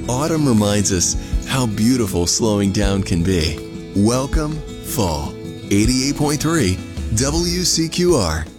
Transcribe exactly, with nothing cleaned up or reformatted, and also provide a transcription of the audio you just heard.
Autumn reminds us how beautiful slowing down can be. Welcome, fall. eighty-eight point three W C Q R.